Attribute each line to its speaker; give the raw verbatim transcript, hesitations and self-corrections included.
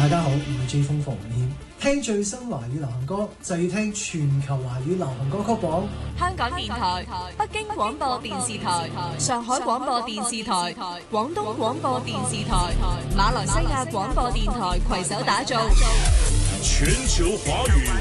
Speaker 1: 大家好，我係 J 風馮謙。聽最新華語流行歌就要聽全球華語流行歌曲榜。
Speaker 2: 香港電台、北京廣播電視台、上海廣播電視台、廣東廣播電視台、馬來西亞廣播電台攜手打造
Speaker 3: 全球華語